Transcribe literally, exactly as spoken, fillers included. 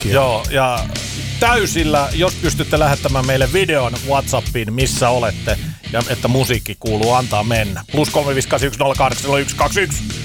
musiikkia. Joo, ja täysillä, jos pystytte lähettämään meille videon WhatsAppiin, missä olette, ja että musiikki kuuluu, antaa mennä. Plus kolme viisi kahdeksan yksi nolla kahdeksan yksi kaksi yksi.